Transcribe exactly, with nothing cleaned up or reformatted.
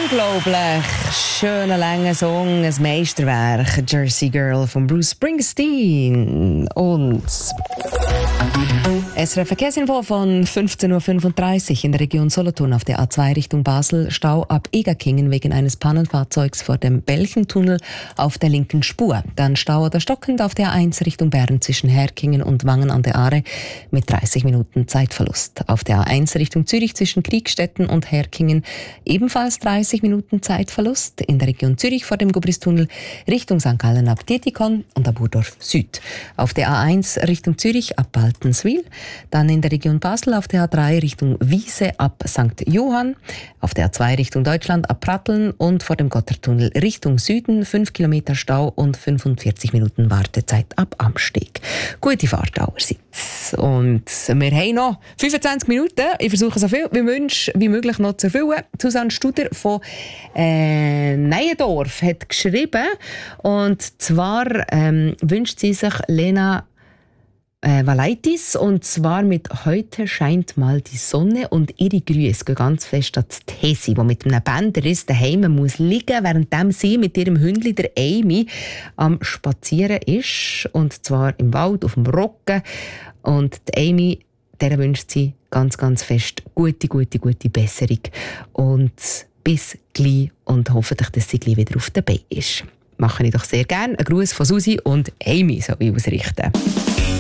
Unglaublich schöner, langer Song, ein Meisterwerk, Jersey Girl von Bruce Springsteen. Und S R F Verkehrsinfo von fünfzehn Uhr fünfunddreißig in der Region Solothurn auf der A zwei Richtung Basel. Stau ab Egerkingen wegen eines Pannenfahrzeugs vor dem Belchentunnel auf der linken Spur. Dann Stau oder stockend auf der A eins Richtung Bern zwischen Herkingen und Wangen an der Aare mit dreißig Minuten Zeitverlust. Auf der A eins Richtung Zürich zwischen Kriegstetten und Herkingen ebenfalls dreißig Minuten Zeitverlust. In der Region Zürich vor dem Gubristunnel Richtung Sankt Gallen ab Dietikon und ab Burdorf Süd. Auf der A eins Richtung Zürich ab Baltenswil. Dann in der Region Basel auf der A drei Richtung Wiese ab Sankt Johann. Auf der A zwei Richtung Deutschland ab Pratteln und vor dem Gotthardtunnel Richtung Süden fünf Kilometer Stau und fünfundvierzig Minuten Wartezeit ab Amsteg. Gute Fahrt allerseits. Und wir haben noch fünfundzwanzig Minuten. Ich versuche so viel wie, Wünsch, wie möglich noch zu erfüllen. Susanne Studer von äh, Neuendorf hat geschrieben. Und zwar ähm, wünscht sie sich Lena Äh, Valaitis, und zwar mit «Heute scheint mal die Sonne» und ihre Grüße gehen ganz fest an die Tesi, die mit einem Bänderriss daheim muss liegen, während sie mit ihrem Hündli, der Amy, am Spazieren ist, und zwar im Wald, auf dem Roggen. Und die Amy, der wünscht sie ganz, ganz fest gute, gute, gute Besserung und bis gleich und hoffentlich, dass sie gleich wieder auf der Beine ist. Mache ich doch sehr gerne. Ein Gruß von Susi und Amy soll ich ausrichten.